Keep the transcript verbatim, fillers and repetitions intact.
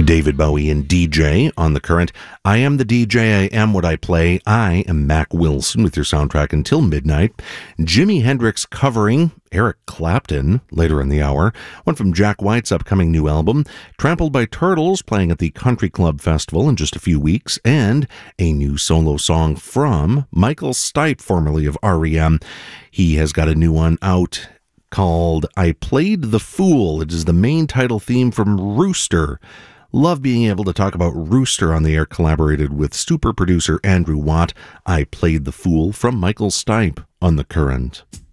David Bowie and D J on The Current. I am the D J, I am what I play. I am Mac Wilson with your soundtrack until midnight. Jimi Hendrix covering Eric Clapton later in the hour. One from Jack White's upcoming new album. Trampled by Turtles playing at the Country Club Festival in just a few weeks. And a new solo song from Michael Stipe, formerly of R E M. He has got a new one out called I Played the Fool. It is the main title theme from Rooster. Love being able to talk about Rooster on the air. Collaborated with super producer Andrew Watt. I Played the Fool from Michael Stipe on The Current.